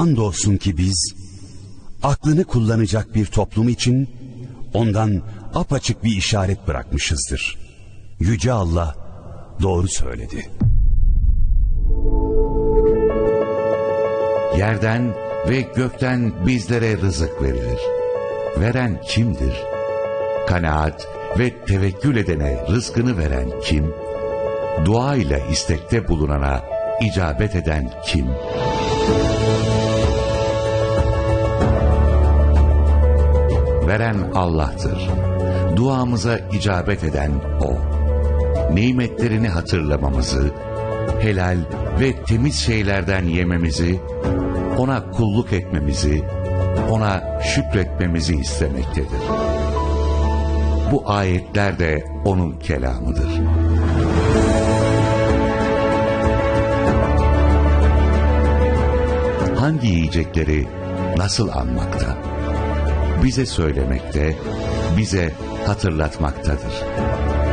andolsun ki biz aklını kullanacak bir toplum için ondan apaçık bir işaret bırakmışızdır. Yüce Allah doğru söyledi. Yerden ve gökten bizlere rızık verilir. Veren kimdir? Kanaat ve tevekkül edene rızkını veren kim? Dua ile istekte bulunana icabet eden kim? Veren Allah'tır. Duamıza icabet eden O. Nimetlerini hatırlamamızı, helal ve temiz şeylerden yememizi, ona kulluk etmemizi, ona şükretmemizi istemektedir. Bu ayetler de onun kelamıdır. Hangi yiyecekleri nasıl anmakta, bize söylemekte, bize hatırlatmaktadır.